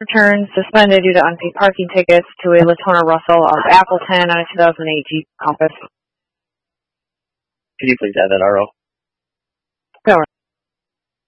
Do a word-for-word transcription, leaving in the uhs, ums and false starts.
Return suspended due to unpaid parking tickets to a Latona Russell of Appleton on a two thousand eight Jeep Compass. Could you please add that R O?